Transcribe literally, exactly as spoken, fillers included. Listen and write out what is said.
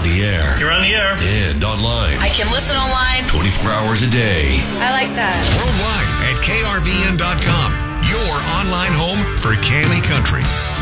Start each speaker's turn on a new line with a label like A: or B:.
A: on the air.
B: You're on the air.
A: And online.
C: I can listen online.
A: twenty-four hours a day.
D: I like that.
E: Worldwide at K R V N dot com. Your online home for Cali Country.